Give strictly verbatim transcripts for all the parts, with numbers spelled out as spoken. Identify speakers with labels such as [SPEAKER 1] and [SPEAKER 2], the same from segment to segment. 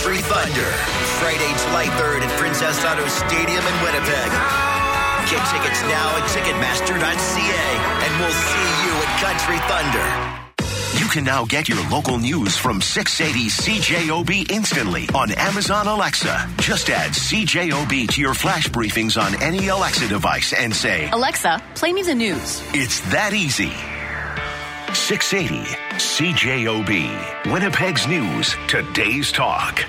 [SPEAKER 1] Country Thunder, Friday, July third at Princess Auto Stadium in Winnipeg. Get tickets now at Ticketmaster dot c a, and we'll see you at Country Thunder.
[SPEAKER 2] You can now get your local news from six eighty C J O B instantly on Amazon Alexa. Just add C J O B to your flash briefings on any Alexa device and say,
[SPEAKER 3] Alexa, play me the news.
[SPEAKER 2] It's that easy. six eighty C J O B, Winnipeg's news, today's talk.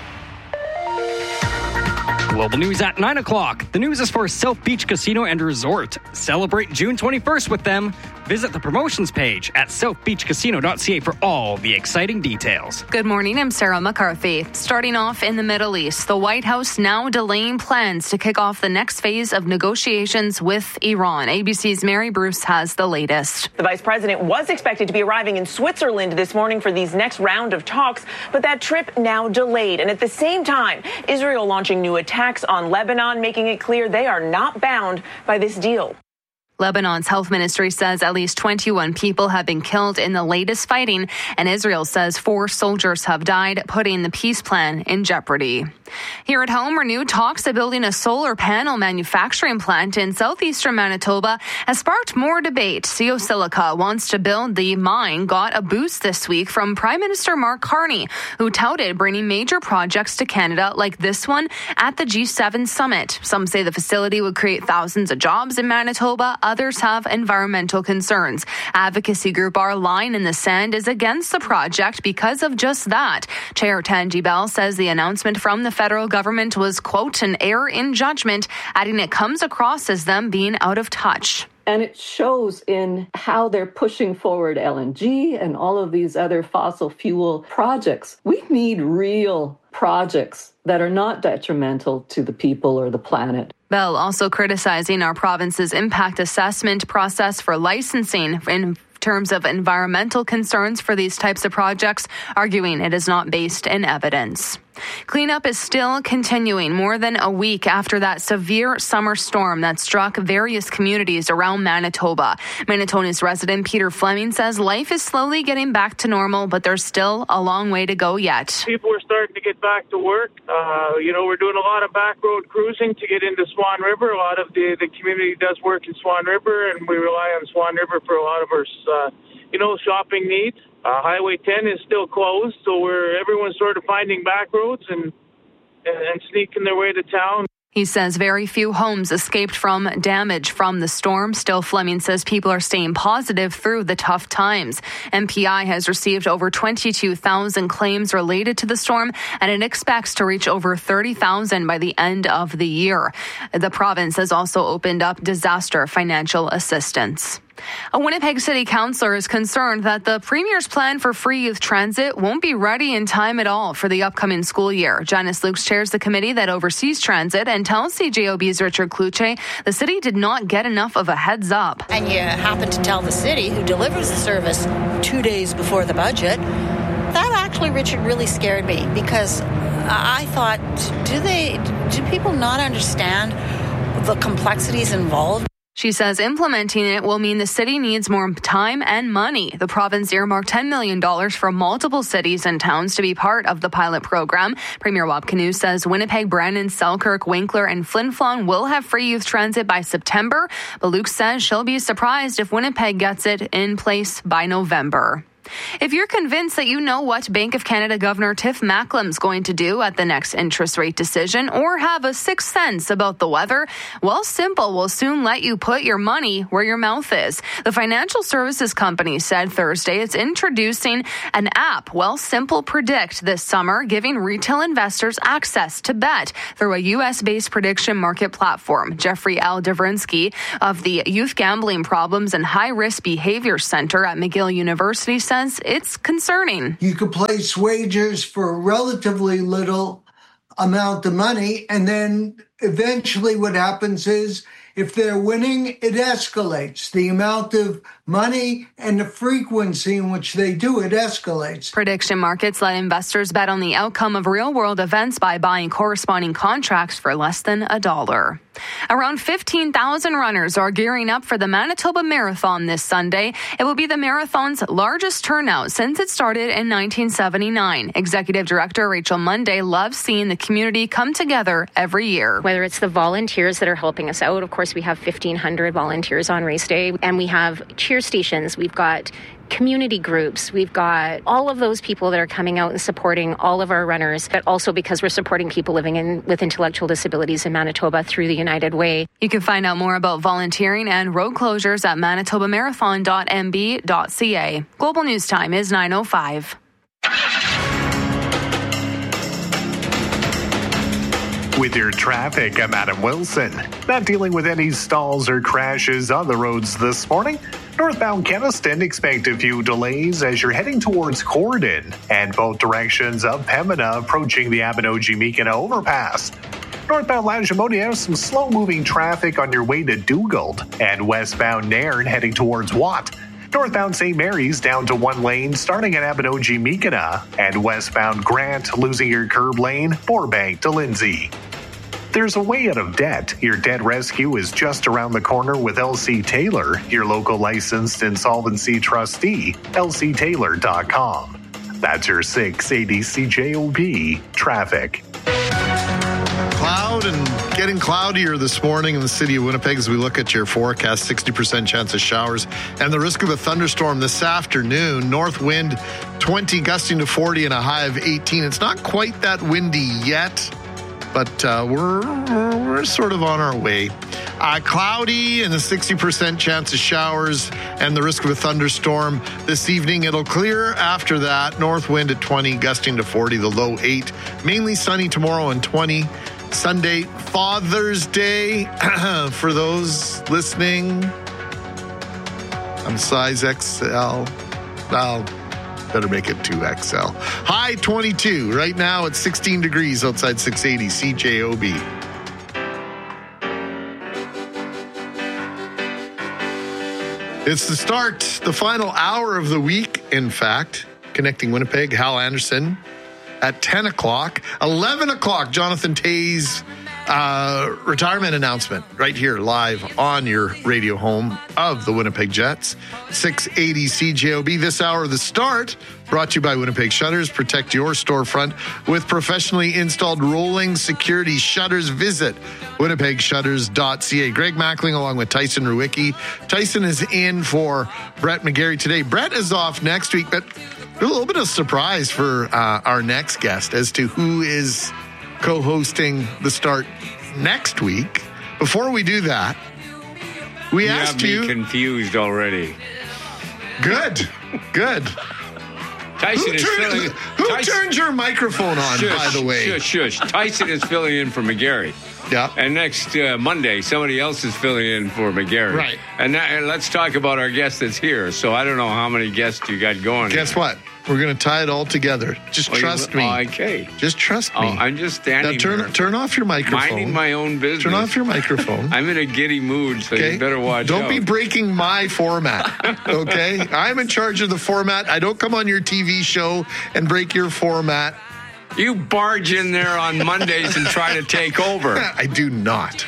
[SPEAKER 4] Global news at nine o'clock. The news is for South Beach Casino and Resort. Celebrate June twenty-first with them. Visit the promotions page at south beach casino dot c a for all the exciting details.
[SPEAKER 5] Good morning, I'm Sarah McCarthy. Starting off in the Middle East, the White House now delaying plans to kick off the next phase of negotiations with Iran. A B C's Mary Bruce has the latest.
[SPEAKER 6] The vice president was expected to be arriving in Switzerland this morning for these next round of talks, but that trip now delayed. And at the same time, Israel launching new attacks on Lebanon, making it clear they are not bound by this deal.
[SPEAKER 5] Lebanon's health ministry says at least twenty-one people have been killed in the latest fighting, and Israel says four soldiers have died, putting the peace plan in jeopardy. Here at home, renewed talks of building a solar panel manufacturing plant in southeastern Manitoba has sparked more debate. Geosilica wants to build the mine, got a boost this week from Prime Minister Mark Carney, who touted bringing major projects to Canada like this one at the G seven summit. Some say the facility would create thousands of jobs in Manitoba. Others have environmental concerns. Advocacy group Our Line in the Sand is against the project because of just that. Chair Tanji Bell says the announcement from the federal government was, quote, an error in judgment, adding it comes across as them being out of touch.
[SPEAKER 7] And it shows in how they're pushing forward L N G and all of these other fossil fuel projects. We need real projects that are not detrimental to the people or the planet.
[SPEAKER 5] Bell also criticizing our province's impact assessment process for licensing in terms of environmental concerns for these types of projects, arguing it is not based in evidence. Cleanup is still continuing more than a week after that severe summer storm that struck various communities around Manitoba. Manitoba's resident Peter Fleming says life is slowly getting back to normal, but there's still a long way to go yet.
[SPEAKER 8] People are starting to get back to work. Uh, you know, we're doing a lot of back road cruising to get into Swan River. A lot of the, the community does work in Swan River, and we rely on Swan River for a lot of our, uh, you know, shopping needs. Uh, Highway ten is still closed, so we're everyone's sort of finding back roads and, and and sneaking their way to town.
[SPEAKER 5] He says very few homes escaped from damage from the storm. Still, Fleming says people are staying positive through the tough times. M P I has received over twenty-two thousand claims related to the storm, and it expects to reach over thirty thousand by the end of the year. The province has also opened up disaster financial assistance. A Winnipeg City Councillor is concerned that the Premier's plan for free youth transit won't be ready in time at all for the upcoming school year. Janice Lukes chairs the committee that oversees transit and tells C J O B's Richard Kluche the city did not get enough of a heads up.
[SPEAKER 9] And you happen to tell the city, who delivers the service two days before the budget. That actually, Richard, really scared me because I thought, do they, do people not understand the complexities involved?
[SPEAKER 5] She says implementing it will mean the city needs more time and money. The province earmarked ten million dollars for multiple cities and towns to be part of the pilot program. Premier Wab Kinew says Winnipeg, Brandon, Selkirk, Winkler, and Flin Flon will have free youth transit by September. But Luke says she'll be surprised if Winnipeg gets it in place by November. If you're convinced that you know what Bank of Canada Governor Tiff Macklem's going to do at the next interest rate decision or have a sixth sense about the weather, Wealthsimple will soon let you put your money where your mouth is. The financial services company said Thursday it's introducing an app, Wealthsimple Predict, this summer, giving retail investors access to bet through a U S-based prediction market platform. Jeffrey L. Davrinsky of the Youth Gambling Problems and High-Risk Behavior Center at McGill University says it's concerning.
[SPEAKER 10] You could place wagers for a relatively little amount of money, and then eventually what happens is If they're winning, it escalates. The amount of money and the frequency in which they do it escalates.
[SPEAKER 5] Prediction markets let investors bet on the outcome of real-world events by buying corresponding contracts for less than a dollar. Around fifteen thousand runners are gearing up for the Manitoba Marathon this Sunday. It will be the marathon's largest turnout since it started in nineteen seventy-nine. Executive Director Rachel Monday loves seeing the community come together every year.
[SPEAKER 11] Whether it's the volunteers that are helping us out, of course, we have fifteen hundred volunteers on race day, and we have cheer stations. We've got community groups. We've got all of those people that are coming out and supporting all of our runners, but also because we're supporting people living in with intellectual disabilities in Manitoba through the United Way.
[SPEAKER 5] You can find out more about volunteering and road closures at manitoba marathon dot m b dot c a. Global News Time is nine oh five.
[SPEAKER 12] With your traffic, I'm Adam Wilson. Not dealing with any stalls or crashes on the roads this morning. Northbound Keniston, expect a few delays as you're heading towards Corden and both directions of Pembina approaching the Abinogi-Meekina overpass. Northbound Lagimota, some slow-moving traffic on your way to Dugald, and westbound Nairn heading towards Watt. Northbound Saint Mary's down to one lane starting at Abinogi-Meekina, and westbound Grant losing your curb lane, Borbank to Lindsay. There's a way out of debt. Your debt rescue is just around the corner with L C Taylor, your local licensed insolvency trustee, L C taylor dot com. That's your six eighty C J O B traffic.
[SPEAKER 13] Cloud and getting cloudier this morning in the city of Winnipeg as we look at your forecast. sixty percent chance of showers and the risk of a thunderstorm this afternoon. North wind twenty, gusting to forty, and a high of eighteen. It's not quite that windy yet, but uh, we're we're sort of on our way. Uh, cloudy and a sixty percent chance of showers and the risk of a thunderstorm this evening. It'll clear after that. North wind at twenty, gusting to forty, the low eight. Mainly sunny tomorrow and twenty. Sunday, Father's Day. For those listening, I'm size X L. I'll better make it two X L. High twenty-two. Right now it's sixteen degrees outside six eighty C J O B. It's the start, the final hour of the week, in fact. Connecting Winnipeg, Hal Anderson at ten o'clock. eleven o'clock, Jonathan Toews' uh, retirement announcement right here live on your radio home of the Winnipeg Jets. six eighty C J O B. This hour, the start, brought to you by Winnipeg Shutters. Protect your storefront with professionally installed rolling security shutters. Visit winnipeg shutters dot c a. Greg Mackling along with Tyson Ruwicki. Tyson is in for Brett McGarry today. Brett is off next week, but a little bit of surprise for uh, our next guest as to who is co-hosting the start next week. Before we do that, we
[SPEAKER 14] you
[SPEAKER 13] asked
[SPEAKER 14] have me
[SPEAKER 13] you.
[SPEAKER 14] confused already.
[SPEAKER 13] Good, good.
[SPEAKER 14] Tyson
[SPEAKER 13] who
[SPEAKER 14] is
[SPEAKER 13] turned,
[SPEAKER 14] filling.
[SPEAKER 13] Who
[SPEAKER 14] Tyson,
[SPEAKER 13] turned your microphone on,
[SPEAKER 14] shush,
[SPEAKER 13] by the way?
[SPEAKER 14] Shush, shush. Tyson is filling in for McGarry.
[SPEAKER 13] Yeah.
[SPEAKER 14] And next uh, Monday, somebody else is filling in for McGarry.
[SPEAKER 13] Right.
[SPEAKER 14] And, that, and let's talk about our guest that's here. So I don't know how many guests you got going.
[SPEAKER 13] Guess
[SPEAKER 14] here.
[SPEAKER 13] what? We're going to tie it all together. Just
[SPEAKER 14] well,
[SPEAKER 13] trust
[SPEAKER 14] you,
[SPEAKER 13] me.
[SPEAKER 14] Okay.
[SPEAKER 13] Just trust me.
[SPEAKER 14] Oh, I'm just standing
[SPEAKER 13] now turn,
[SPEAKER 14] there.
[SPEAKER 13] Turn off your microphone.
[SPEAKER 14] Minding my own business.
[SPEAKER 13] Turn off your microphone.
[SPEAKER 14] I'm in a giddy mood, so
[SPEAKER 13] okay?
[SPEAKER 14] you better watch
[SPEAKER 13] Don't
[SPEAKER 14] out.
[SPEAKER 13] be breaking my format, okay? I'm in charge of the format. I don't come on your T V show and break your format.
[SPEAKER 14] You barge in there on Mondays and try to take over.
[SPEAKER 13] I do not.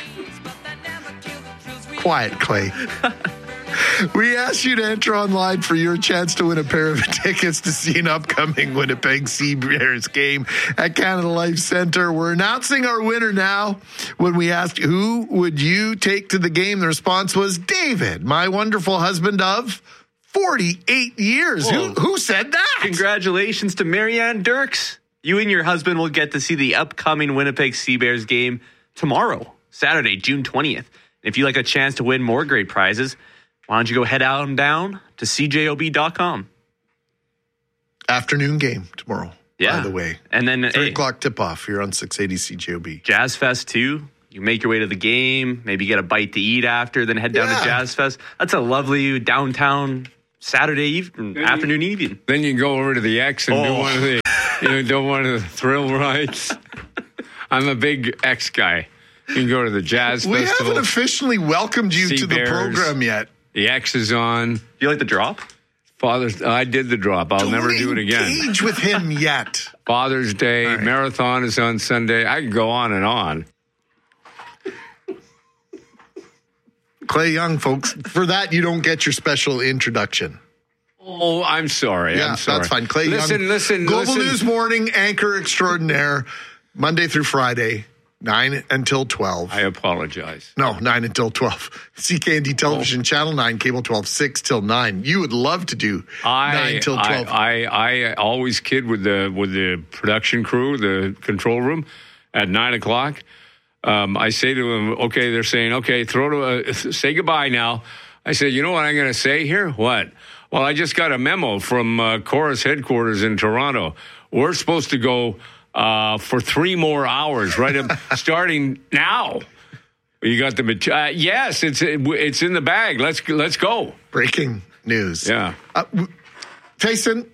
[SPEAKER 13] Quiet, Clay. We asked you to enter online for your chance to win a pair of tickets to see an upcoming Winnipeg Sea Bears game at Canada Life Centre. We're announcing our winner now. When we asked who would you take to the game, the response was David, my wonderful husband of forty-eight years. Who, who said that?
[SPEAKER 15] Congratulations to Marianne Dirks. You and your husband will get to see the upcoming Winnipeg Sea Bears game tomorrow, Saturday, June twentieth. If you'd like a chance to win more great prizes, why don't you go head out and down to C J O B dot com.
[SPEAKER 13] Afternoon game tomorrow,
[SPEAKER 15] yeah.
[SPEAKER 13] by the way.
[SPEAKER 15] And then
[SPEAKER 13] three
[SPEAKER 15] hey,
[SPEAKER 13] o'clock tip-off. You're on six eighty C J O B.
[SPEAKER 15] Jazz Fest, too. You make your way to the game, maybe get a bite to eat after, then head down
[SPEAKER 13] yeah.
[SPEAKER 15] to Jazz Fest. That's a lovely downtown Saturday evening,
[SPEAKER 14] then
[SPEAKER 15] afternoon
[SPEAKER 14] you,
[SPEAKER 15] evening.
[SPEAKER 14] Then you can go over to the X and
[SPEAKER 15] oh.
[SPEAKER 14] do one of the, you know, do one of the thrill rides. I'm a big X guy. You can go to the jazz
[SPEAKER 13] we
[SPEAKER 14] festival.
[SPEAKER 13] We haven't officially welcomed you
[SPEAKER 14] Sea
[SPEAKER 13] to
[SPEAKER 14] Bears.
[SPEAKER 13] the program yet.
[SPEAKER 14] The X is on.
[SPEAKER 15] Do you like the drop?
[SPEAKER 14] Father's. I did the drop. I'll
[SPEAKER 13] Don't
[SPEAKER 14] never do it again.
[SPEAKER 13] Engage with him yet.
[SPEAKER 14] Father's Day right. Marathon is on Sunday. I can go on and on.
[SPEAKER 13] Clay Young, folks. For that, you don't get your special introduction.
[SPEAKER 14] Oh, I'm sorry.
[SPEAKER 13] Yeah,
[SPEAKER 14] I'm sorry.
[SPEAKER 13] That's fine. Clay
[SPEAKER 14] listen,
[SPEAKER 13] Young,
[SPEAKER 14] listen,
[SPEAKER 13] Global
[SPEAKER 14] listen.
[SPEAKER 13] News Morning anchor extraordinaire, Monday through Friday, nine until twelve.
[SPEAKER 14] I apologize.
[SPEAKER 13] No, nine until twelve. C K N D Television, oh. Channel nine, Cable twelve, six till nine. You would love to do
[SPEAKER 14] I,
[SPEAKER 13] nine till twelve.
[SPEAKER 14] I, I, I always kid with the with the production crew, the control room, at nine o'clock. Um, I say to them, okay, they're saying, okay, throw to, uh, say goodbye now. I said, you know what I'm going to say here? What? Well, I just got a memo from uh, Chorus headquarters in Toronto. We're supposed to go uh, for three more hours, right? Starting now. You got the material. Uh, yes, it's it's in the bag. Let's let's go.
[SPEAKER 13] Breaking news.
[SPEAKER 14] Yeah.
[SPEAKER 13] Uh, Tyson,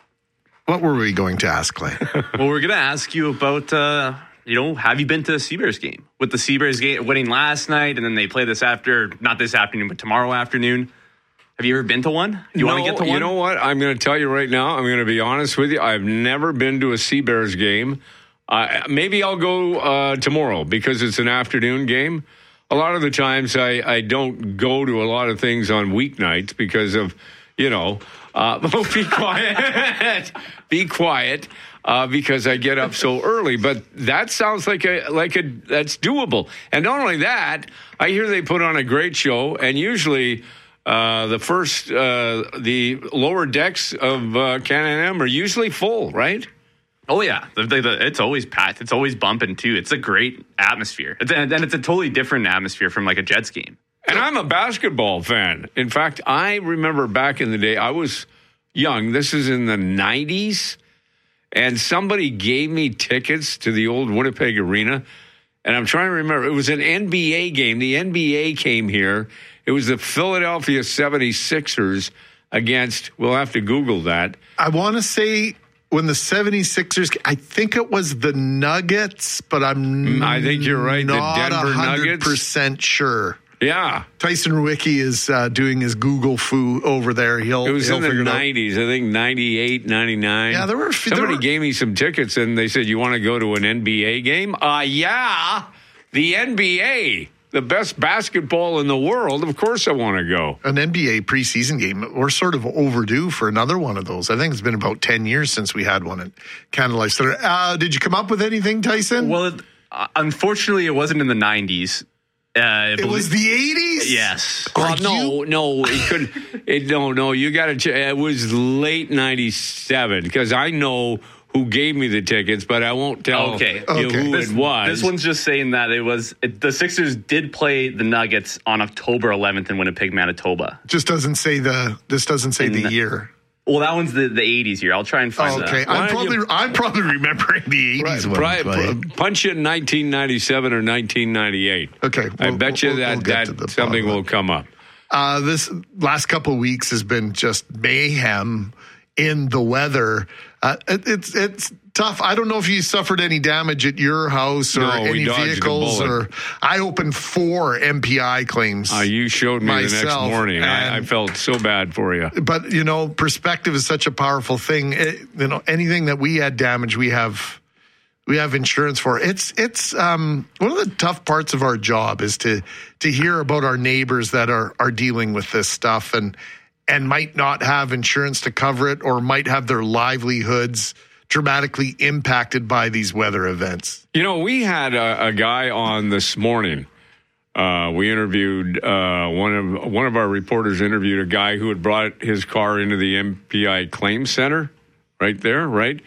[SPEAKER 13] what were we going to ask, Clay?
[SPEAKER 15] Well, we're going to ask you about, uh, you know, have you been to a Seabears game? With the Seabears game winning last night, and then they play this after, not this afternoon, but tomorrow afternoon. Have you ever been to one? Do you
[SPEAKER 14] no,
[SPEAKER 15] want to get to one?
[SPEAKER 14] You know what? I'm going to tell you right now. I'm going to be honest with you. I've never been to a Seabears game. Uh, maybe I'll go uh, tomorrow because it's an afternoon game. A lot of the times I, I don't go to a lot of things on weeknights because of, you know, uh, oh, be quiet. Be quiet. Uh, because I get up so early, but that sounds like a like a that's doable. And not only that, I hear they put on a great show, and usually uh, the first uh, the lower decks of uh, Can-Am are usually full, right?
[SPEAKER 15] Oh yeah, the, the, the, it's always packed. It's always bumping too. It's a great atmosphere, it's, and it's a totally different atmosphere from like a Jets game.
[SPEAKER 14] And I'm a basketball fan. In fact, I remember back in the day, I was young. This is in the nineties. And somebody gave me tickets to the old Winnipeg Arena. And I'm trying to remember. It was an N B A game. The N B A came here. It was the Philadelphia seventy-sixers against, we'll have to Google that.
[SPEAKER 13] I want to say when the seventy-sixers, I think it was the Nuggets, but I'm
[SPEAKER 14] I think you're right.
[SPEAKER 13] Not
[SPEAKER 14] the Denver
[SPEAKER 13] one hundred
[SPEAKER 14] Nuggets.
[SPEAKER 13] percent sure.
[SPEAKER 14] Yeah.
[SPEAKER 13] Tyson Ruicki is uh, doing his Google foo over there. He'll
[SPEAKER 14] It was
[SPEAKER 13] he'll
[SPEAKER 14] in the nineties, I think ninety-eight, ninety-nine.
[SPEAKER 13] Yeah, there were
[SPEAKER 14] Somebody
[SPEAKER 13] there were,
[SPEAKER 14] gave me some tickets and they said, you want to go to an N B A game? Uh, yeah. The N B A, the best basketball in the world. Of course I want to go.
[SPEAKER 13] An N B A preseason game. We're sort of overdue for another one of those. I think it's been about ten years since we had one at Canada Life Center. Uh, did you come up with anything, Tyson?
[SPEAKER 15] Well, uh, unfortunately, it wasn't in the nineties. Uh,
[SPEAKER 13] it was the eighties?
[SPEAKER 15] Yes.
[SPEAKER 14] Well, no, no, it couldn't. It, no, no, you got to. Ch- it was late ninety-seven because I know who gave me the tickets, but I won't tell
[SPEAKER 15] okay.
[SPEAKER 14] you
[SPEAKER 15] okay.
[SPEAKER 14] who
[SPEAKER 15] this,
[SPEAKER 14] it was.
[SPEAKER 15] This one's just saying that it was it, the Sixers did play the Nuggets on October eleventh in Winnipeg, Manitoba.
[SPEAKER 13] Just doesn't say the. This doesn't say
[SPEAKER 15] in
[SPEAKER 13] the
[SPEAKER 15] the,
[SPEAKER 13] year.
[SPEAKER 15] Well, that one's the, the eighties year. I'll try and find
[SPEAKER 13] oh, okay.
[SPEAKER 15] that.
[SPEAKER 13] I'm probably you, I'm probably remembering the eighties
[SPEAKER 14] right,
[SPEAKER 13] one.
[SPEAKER 14] Right, punch it in nineteen ninety-seven or nineteen ninety-eight.
[SPEAKER 13] Okay.
[SPEAKER 14] I
[SPEAKER 13] we'll,
[SPEAKER 14] bet you
[SPEAKER 13] we'll,
[SPEAKER 14] that,
[SPEAKER 13] we'll
[SPEAKER 14] that something will come up.
[SPEAKER 13] Uh, this last couple of weeks has been just mayhem in the weather. Uh, it, it's it's tough. I don't know if you suffered any damage at your house or
[SPEAKER 14] no,
[SPEAKER 13] any vehicles. Or I opened four M P I claims.
[SPEAKER 14] Uh, you showed me
[SPEAKER 13] myself,
[SPEAKER 14] the next morning. I, I felt so bad for you.
[SPEAKER 13] But you know, perspective is such a powerful thing. It, you know, anything that we had damage, we have we have insurance for. It's it's um, one of the tough parts of our job is to to hear about our neighbors that are are dealing with this stuff and. and might not have insurance to cover it or might have their livelihoods dramatically impacted by these weather events.
[SPEAKER 14] You know, we had a, a guy on this morning. Uh, we interviewed uh, one of one of our reporters interviewed a guy who had brought his car into the M P I Claim Center right there, right?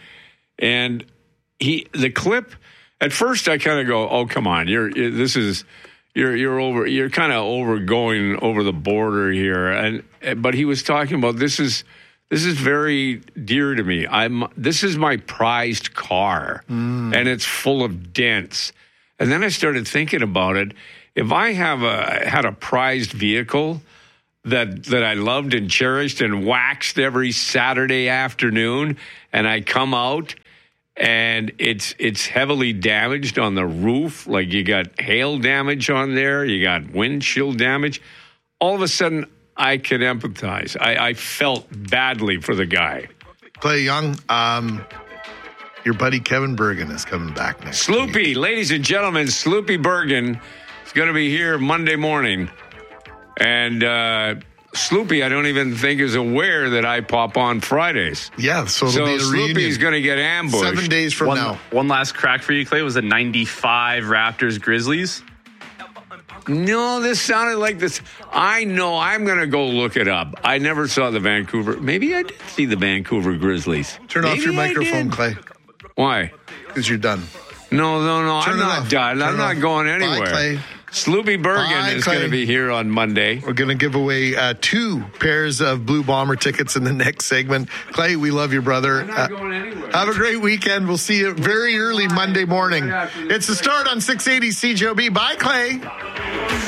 [SPEAKER 14] And he the clip, at first I kind of go, oh, come on, you're this is... You're you're over. You're kind of over going over the border here, and but he was talking about this is this is very dear to me. I'm this is my prized car, mm. and it's full of dents. And then I started thinking about it. If I have a had a prized vehicle that that I loved and cherished and waxed every Saturday afternoon, and I come out and it's it's heavily damaged on the roof. Like you got hail damage on there, you got wind chill damage. All of a sudden, I can empathize. I, I felt badly for the guy.
[SPEAKER 13] Clay Young, um, your buddy Kevin Bergen is coming back next
[SPEAKER 14] Sloopy,
[SPEAKER 13] week.
[SPEAKER 14] Ladies and gentlemen, Sloopy Bergen is going to be here Monday morning. And uh, Sloopy, I don't even think is aware that I pop on Fridays.
[SPEAKER 13] Yeah, so it'll
[SPEAKER 14] so
[SPEAKER 13] be a
[SPEAKER 14] Sloopy's going to get ambushed.
[SPEAKER 13] Seven days from
[SPEAKER 15] one,
[SPEAKER 13] now.
[SPEAKER 15] One last crack for you, Clay, was a ninety-five Raptors Grizzlies.
[SPEAKER 14] No, this sounded like this. I know. I'm going to go look it up. I never saw the Vancouver. Maybe I did see the Vancouver Grizzlies.
[SPEAKER 13] Turn
[SPEAKER 14] Maybe
[SPEAKER 13] off your microphone, Clay.
[SPEAKER 14] Why?
[SPEAKER 13] Because you're done.
[SPEAKER 14] No, no, no.
[SPEAKER 13] Turn
[SPEAKER 14] I'm
[SPEAKER 13] it
[SPEAKER 14] not
[SPEAKER 13] off.
[SPEAKER 14] done.
[SPEAKER 13] Turn
[SPEAKER 14] I'm
[SPEAKER 13] it
[SPEAKER 14] not
[SPEAKER 13] off.
[SPEAKER 14] going
[SPEAKER 13] Bye,
[SPEAKER 14] anywhere.
[SPEAKER 13] Clay.
[SPEAKER 14] Sloopy Bergen
[SPEAKER 13] Bye,
[SPEAKER 14] is
[SPEAKER 13] Clay.
[SPEAKER 14] going to be here on Monday.
[SPEAKER 13] We're going to give away uh, two pairs of Blue Bomber tickets in the next segment. Clay, we love you, brother.
[SPEAKER 14] I'm not
[SPEAKER 13] Uh,
[SPEAKER 14] going anywhere.
[SPEAKER 13] have a great weekend. We'll see you very early Monday morning. It's the start on six eighty C J O B. Bye, Clay.